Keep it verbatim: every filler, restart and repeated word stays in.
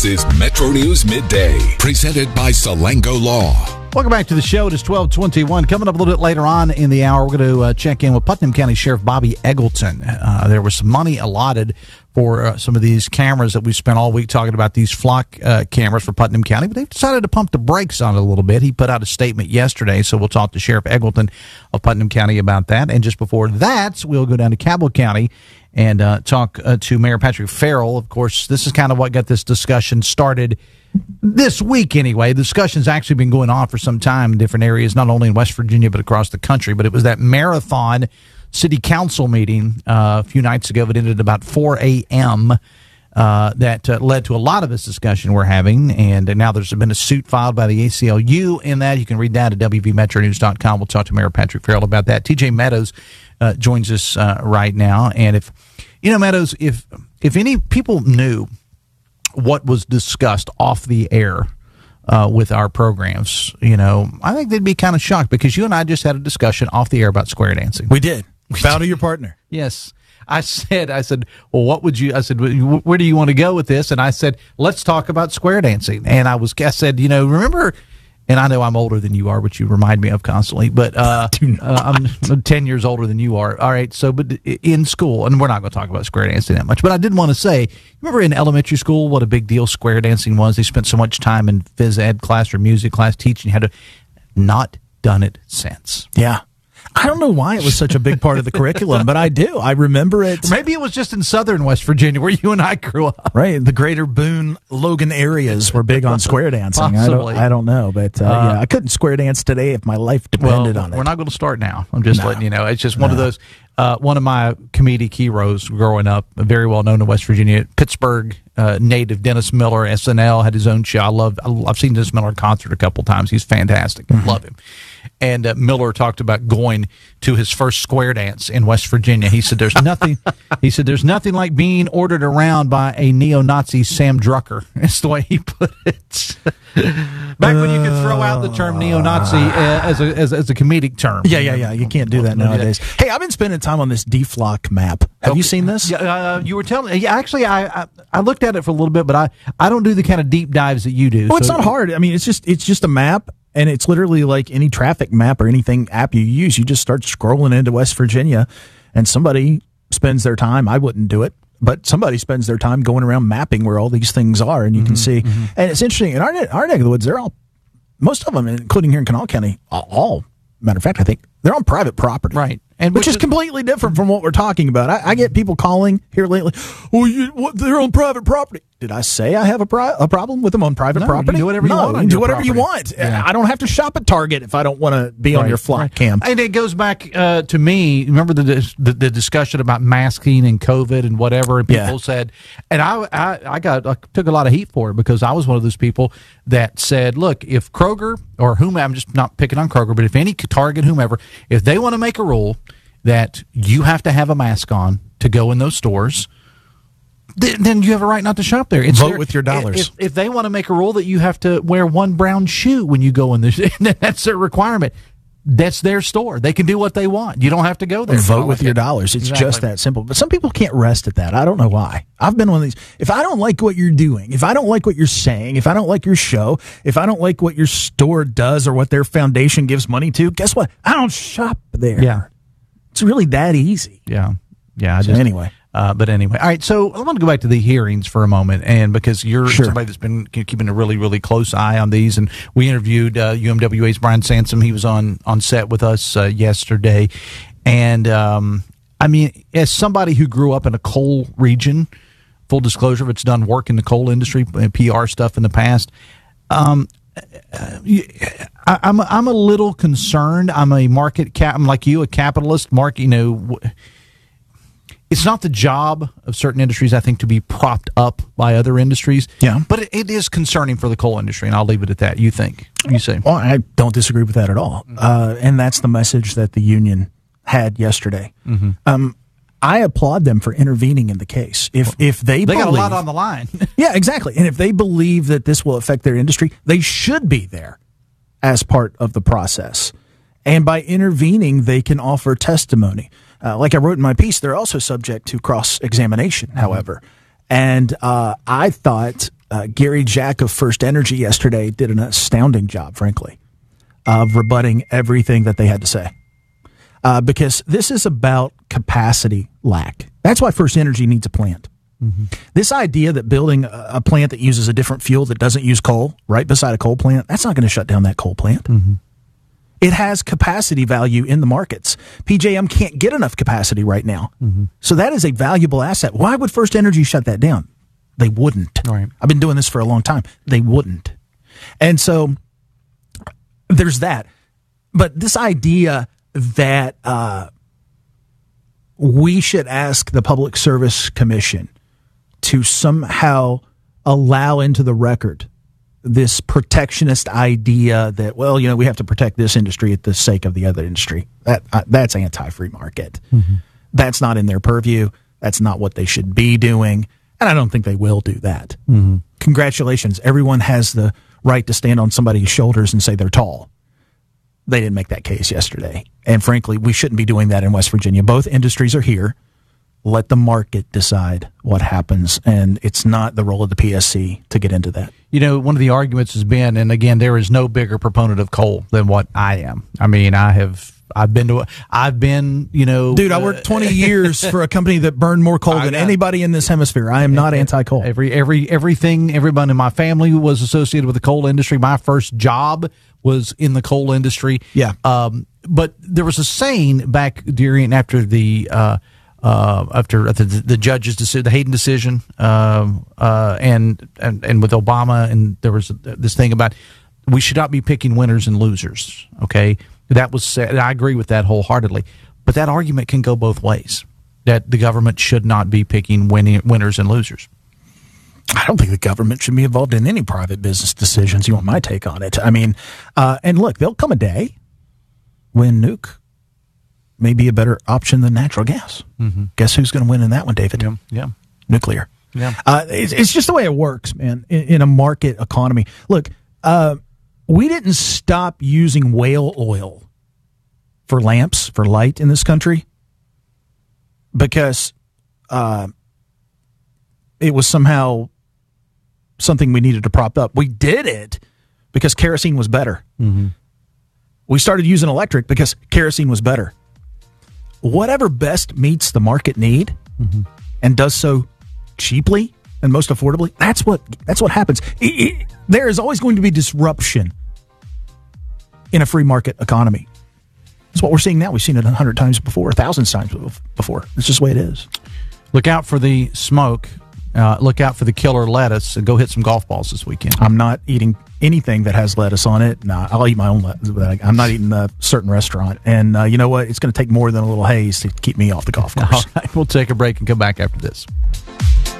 This is Metro News Midday, presented by Salango Law. Welcome back to the show. It is twelve twenty-one. Coming up a little bit later on in the hour, we're going to uh, check in with Putnam County Sheriff Bobby Eggleton. Uh, there was some money allotted for uh, some of these cameras that we spent all week talking about, these flock uh, cameras for Putnam County, but they've decided to pump the brakes on it a little bit. He put out a statement yesterday, so we'll talk to Sheriff Eggleton of Putnam County about that. And just before that, we'll go down to Cabell County and uh, talk uh, to Mayor Patrick Farrell. Of course, this is kind of what got this discussion started this week anyway. The discussion's actually been going on for some time in different areas, not only in West Virginia, but across the country. But it was that marathon city council meeting uh, a few nights ago that ended at about four a.m. Uh, that uh, led to a lot of this discussion we're having. And now there's been a suit filed by the A C L U in that. You can read that at W V metro news dot com. We'll talk to Mayor Patrick Farrell about that. T J Meadows uh, joins us uh, right now. And if, you know, Meadows, if if any people knew what was discussed off the air uh, with our programs, you know, I think they'd be kind of shocked, because you and I just had a discussion off the air about square dancing. We did. Bow to your partner. Yes. I said, I said, well, what would you, I said, where do you want to go with this? And I said, let's talk about square dancing. And I was, I said, you know, remember, and I know I'm older than you are, which you remind me of constantly, but uh, uh, I'm ten years older than you are. All right. So, but in school, and we're not going to talk about square dancing that much, but I did want to say, remember in elementary school, what a big deal square dancing was? They spent so much time in phys ed class or music class teaching you how to. Not done it since. Yeah. I don't know why it was such a big part of the curriculum, but I do. I remember it. Maybe it was just in southern West Virginia where you and I grew up. Right. The greater Boone, Logan areas were big on square dancing. Possibly. I don't, I don't know, but uh, uh, yeah, I couldn't square dance today if my life depended well, on it. We're not going to start now. I'm just no. letting you know. It's just one no. of those, uh, one of my comedic heroes growing up, very well known in West Virginia, Pittsburgh uh, native Dennis Miller, S N L, had his own show. I love, I've seen Dennis Miller in concert a couple times. He's fantastic. Mm-hmm. Love him. And uh, Miller talked about going to his first square dance in West Virginia. He said, "There's nothing." He said, "There's nothing like being ordered around by a neo-Nazi Sam Drucker." That's the way he put it. Back when you could throw out the term neo-Nazi uh, as a as, as a comedic term. Yeah, yeah, yeah. You can't do that nowadays. Hey, I've been spending time on this D flock map. Have okay. you seen this? Yeah, uh, you were telling. Yeah, actually, I, I I looked at it for a little bit, but I I don't do the kind of deep dives that you do. Well, so. It's not hard. I mean, it's just it's just a map. And it's literally like any traffic map or anything app you use. You just start scrolling into West Virginia, and somebody spends their time. I wouldn't do it, but somebody spends their time going around mapping where all these things are, and you mm-hmm, can see. Mm-hmm. And it's interesting. In our, our neck of the woods, they're all, most of them, including here in Kanawha County, all, matter of fact, I think, they're on private property. Right. And which, which is completely different from what we're talking about. I, I get people calling here lately, well, you, what, they're on private property. Did I say I have a, pri- a problem with them on private no, property? You do whatever you no, want. You on do your whatever property. you want. Yeah. I don't have to shop at Target if I don't want to be right. on your flock right. cam. And it goes back uh, to me. Remember the, the the discussion about masking and COVID and whatever, and people yeah. said, and I, I I got I took a lot of heat for it, because I was one of those people that said, look, if Kroger or whomever, I'm just not picking on Kroger, but if any Target, whomever, if they want to make a rule that you have to have a mask on to go in those stores, then you have a right not to shop there. It's Vote their, with your dollars. If, if they want to make a rule that you have to wear one brown shoe when you go in the, that's their requirement. That's their store. They can do what they want. You don't have to go there. Vote with your dollars. It's exactly. just that simple. But some people can't rest at that. I don't know why. I've been one of these. If I don't like what you're doing, if I don't like what you're saying, if I don't like your show, if I don't like what your store does or what their foundation gives money to, guess what? I don't shop there. Yeah. It's really that easy. Yeah. Yeah. I so just, anyway. Uh, but anyway, all right. So I want to go back to the hearings for a moment, and because you're sure. somebody that's been keeping a really, really close eye on these, and we interviewed uh, U M W A's Brian Sansom. He was on on set with us uh, yesterday, and um, I mean, as somebody who grew up in a coal region, full disclosure, if it's done work in the coal industry, P R stuff in the past. Um, I, I'm I'm a little concerned. I'm a market cap. I'm like you, a capitalist. Market, you know. It's not the job of certain industries, I think, to be propped up by other industries. Yeah. But it, it is concerning for the coal industry, and I'll leave it at that. You think? You say? Well, I don't disagree with that at all. Uh, and that's the message that the union had yesterday. Mm-hmm. Um, I applaud them for intervening in the case. If if they they believe, got a lot on the line. Yeah, exactly. And if they believe that this will affect their industry, they should be there as part of the process. And by intervening, they can offer testimony. Uh, like I wrote in my piece, they're also subject to cross-examination, however. And uh, I thought uh, Gary Jack of First Energy yesterday did an astounding job, frankly, of rebutting everything that they had to say. Uh, because this is about capacity lack. That's why First Energy needs a plant. Mm-hmm. This idea that building a, a plant that uses a different fuel that doesn't use coal right beside a coal plant, that's not going to shut down that coal plant. Mm-hmm. It has capacity value in the markets. P J M can't get enough capacity right now. Mm-hmm. So that is a valuable asset. Why would First Energy shut that down? They wouldn't. Right. I've been doing this for a long time. They wouldn't. And so there's that. But this idea that uh, we should ask the Public Service Commission to somehow allow into the record this protectionist idea that, well, you know, we have to protect this industry at the sake of the other industry. That uh, that's anti-free market. Mm-hmm. That's not in their purview. That's not what they should be doing. And I don't think they will do that. Mm-hmm. Congratulations. Everyone has the right to stand on somebody's shoulders and say they're tall. They didn't make that case yesterday. And frankly, we shouldn't be doing that in West Virginia. Both industries are here. Let the market decide what happens, and it's not the role of the P S C to get into that. You know, one of the arguments has been, and again, there is no bigger proponent of coal than what I am. I mean, I have, I've been to, I've been, you know, dude, I worked twenty years for a company that burned more coal than anybody in this hemisphere. I am not anti-coal. Every, every, everything, everyone in my family was associated with the coal industry. My first job was in the coal industry. Yeah. Um, but there was a saying back during and after the, uh, Uh, after the, the judge's decision, the Hayden decision, um, uh, and, and and with Obama, and there was this thing about we should not be picking winners and losers. Okay, that was said. I agree with that wholeheartedly. But that argument can go both ways. That the government should not be picking winning, winners and losers. I don't think the government should be involved in any private business decisions. You want my take on it? I mean, uh, and look, there'll come a day when nuke may be a better option than natural gas. Mm-hmm. Guess who's going to win in that one, David? Yeah, yeah. Nuclear. Yeah, uh, it's, it's just the way it works, man. In, in a market economy, look, uh, we didn't stop using whale oil for lamps for light in this country because uh, it was somehow something we needed to prop up. We did it because kerosene was better. Mm-hmm. We started using electric because kerosene was better. Whatever best meets the market need mm-hmm. and does so cheaply and most affordably, that's what that's what happens. It, it, there is always going to be disruption in a free market economy. That's what we're seeing now. We've seen it a hundred times before, a thousand times before. It's just the way it is. Look out for the smoke. Uh, look out for the killer lettuce and go hit some golf balls this weekend. I'm not eating anything that has lettuce on it. No, I'll eat my own lettuce, but I'm not eating a certain restaurant. And uh, you know what? It's going to take more than a little haze to keep me off the golf course. All right, we'll take a break and come back after this.